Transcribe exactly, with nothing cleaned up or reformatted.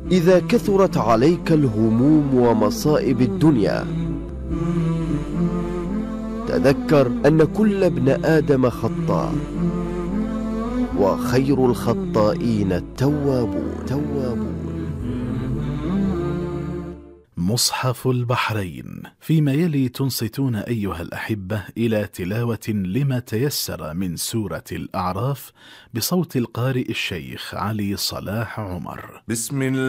إذا كثرت عليك الهموم ومصائب الدنيا، تذكر أن كل ابن آدم خطاء، وخير الخطائين التوابون. توابون. مصحف البحرين. فيما يلي تنصتون أيها الأحبة إلى تلاوة لما تيسر من سورة الأعراف بصوت القارئ الشيخ علي صلاح عمر. بسم الله